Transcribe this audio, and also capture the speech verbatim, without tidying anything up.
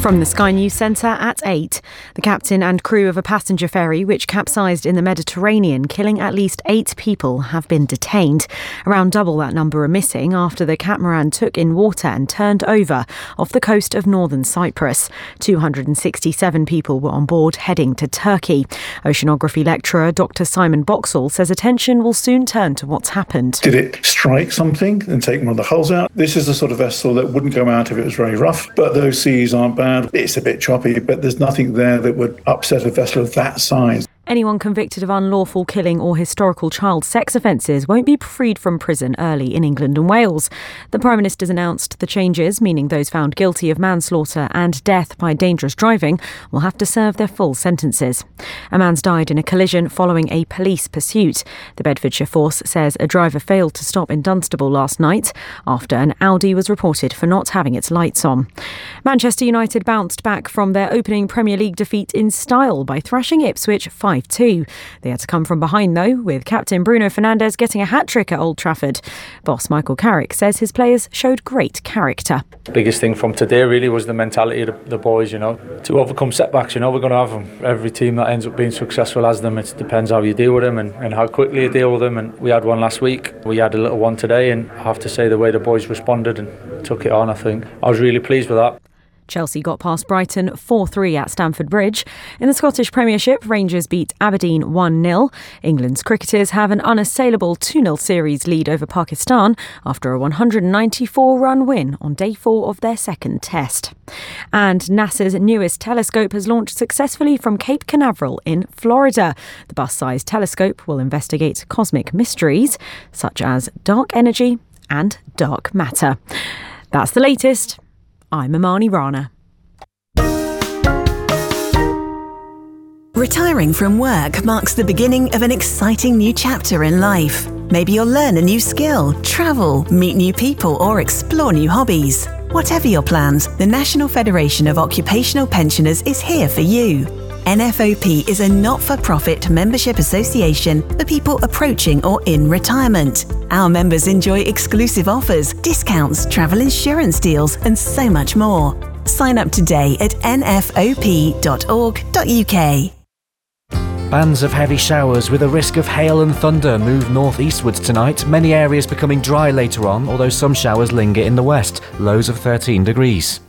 From the Sky News Centre at eight. The captain and crew of a passenger ferry which capsized in the Mediterranean, killing at least eight people, have been detained. Around double that number are missing after the catamaran took in water and turned over off the coast of northern Cyprus. two hundred sixty-seven people were on board heading to Turkey. Oceanography lecturer Doctor Simon Boxall says attention will soon turn to what's happened. Did it strike something and take one of the hulls out? This is the sort of vessel that wouldn't go out if it was very rough, but those seas aren't bad. It's a bit choppy, but there's nothing there that would upset a vessel of that size. Anyone convicted of unlawful killing or historical child sex offences won't be freed from prison early in England and Wales. The Prime Minister's announced the changes, meaning those found guilty of manslaughter and death by dangerous driving will have to serve their full sentences. A man's died in a collision following a police pursuit. The Bedfordshire Force says a driver failed to stop in Dunstable last night after an Audi was reported for not having its lights on. Manchester United bounced back from their opening Premier League defeat in style by thrashing Ipswich five two. They had to come from behind though, with captain Bruno Fernandes getting a hat-trick at Old Trafford. Boss Michael Carrick says his players showed great character. Biggest thing from today really was the mentality of the, the boys, you know, to overcome setbacks. You know, we're going to have them. Every team that ends up being successful has them. It depends how you deal with them and, and how quickly you deal with them. And we had one last week. We had a little one today, and I have to say the way the boys responded and took it on, I think I was really pleased with that. Chelsea got past Brighton four three at Stamford Bridge. In the Scottish Premiership, Rangers beat Aberdeen one nil. England's cricketers have an unassailable two nil series lead over Pakistan after a one hundred ninety-four run win on day four of their second test. And NASA's newest telescope has launched successfully from Cape Canaveral in Florida. The bus-sized telescope will investigate cosmic mysteries such as dark energy and dark matter. That's the latest. I'm Amani Rana. Retiring from work marks the beginning of an exciting new chapter in life. Maybe you'll learn a new skill, travel, meet new people, or explore new hobbies. Whatever your plans, the National Federation of Occupational Pensioners is here for you. N F O P is a not-for-profit membership association for people approaching or in retirement. Our members enjoy exclusive offers, discounts, travel insurance deals, and so much more. Sign up today at n f o p dot org dot u k. Bands of heavy showers with a risk of hail and thunder move northeastwards tonight, many areas becoming dry later on, although some showers linger in the west, lows of thirteen degrees.